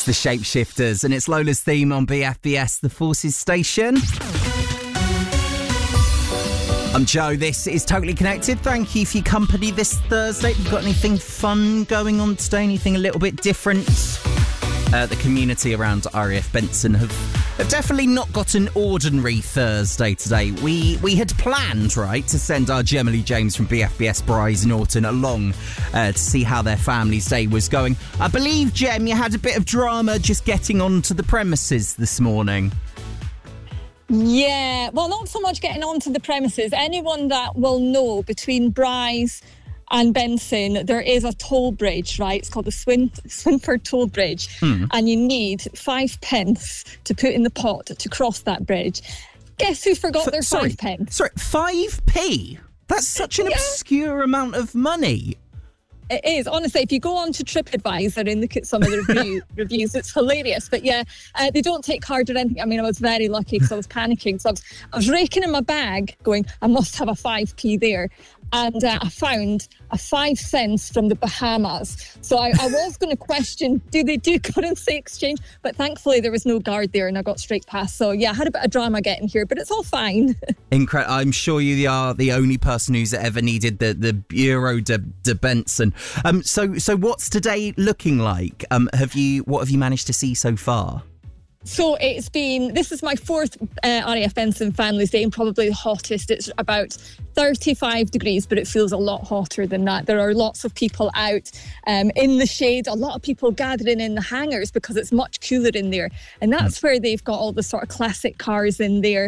It's the Shapeshifters, and it's Lola's theme on BFBS, the Forces Station. I'm Joe, this is Totally Connected. Thank you for your company this Thursday. Have you got anything fun going on today? Anything a little bit different? The community around RAF Benson have definitely not got an ordinary Thursday today. We had planned, right, to send our Gemma Lee James from BFBS Bryce Norton along to see how their family's day was going. I believe, Gem, you had a bit of drama just getting onto the premises this morning. Yeah, well, not so much getting onto the premises. Anyone that will know, between Bryce and Benson, there is a toll bridge, right? It's called the Swinford Toll Bridge. And you need 5 pence to put in the pot to cross that bridge. Guess who forgot their 5 pence? Sorry, 5p? That's such an obscure amount of money. It is. Honestly, if you go on to TripAdvisor and look at some of the reviews, it's hilarious. But yeah, they don't take card or anything. I mean, I was very lucky because I was panicking. So I was raking in my bag going, I must have a 5p there. And I found a 5 cents from the Bahamas. So I was going to question, do they do currency exchange? But thankfully there was no guard there and I got straight past. So yeah, I had a bit of drama getting here, but it's all fine. Incredible. I'm sure you are the only person who's ever needed the Bureau de Benson. So what's today looking like? What have you managed to see so far? So this is my fourth RAF Benson Families Day and probably the hottest. It's about 35 degrees, but it feels a lot hotter than that. There are lots of people out in the shade, a lot of people gathering in the hangars because it's much cooler in there. And that's where they've got all the sort of classic cars in there.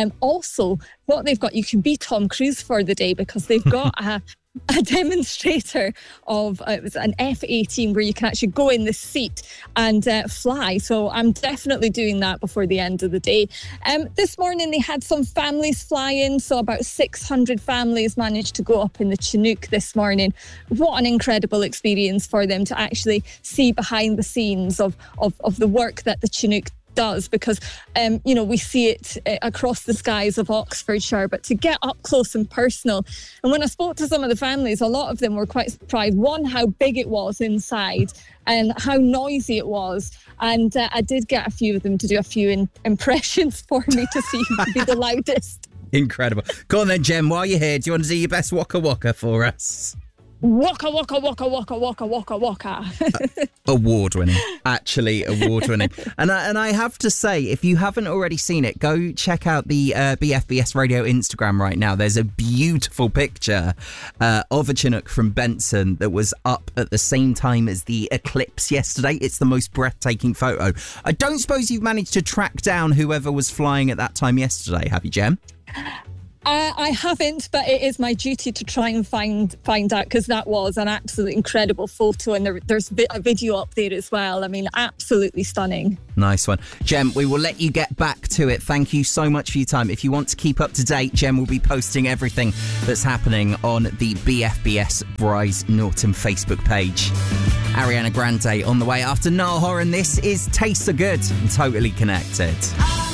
Also, what they've got, you can be Tom Cruise for the day because they've got a demonstrator of it was an F-18 where you can actually go in the seat and fly. So I'm definitely doing that before the end of the day. This morning they had some families fly in, so about 600 families managed to go up in the Chinook this morning. What an incredible experience for them to actually see behind the scenes of the work that the Chinook does, because we see it across the skies of Oxfordshire, but to get up close and personal. And when I spoke to some of the families, a lot of them were quite surprised, one, how big it was inside and how noisy it was. And I did get a few of them to do a few impressions for me to see who could be the loudest. Incredible. Go on then, Jem, while you're here, do you want to do your best waka waka for us? Waka waka waka waka waka waka waka. Award-winning. Actually award-winning. And I have to say, if you haven't already seen it, go check out the BFBS Radio Instagram right now. There's a beautiful picture of a Chinook from Benson that was up at the same time as the eclipse yesterday. It's the most breathtaking photo. I don't suppose you've managed to track down whoever was flying at that time yesterday, have you, Jem? I haven't, but it is my duty to try and find out, because that was an absolutely incredible photo, and there's a video up there as well. I mean, absolutely stunning. Nice one. Jem, we will let you get back to it. Thank you so much for your time. If you want to keep up to date, Jem will be posting everything that's happening on the BFBS Bryce Norton Facebook page. Ariana Grande on the way after Niall Horan. This is Taste So Good and Totally Connected.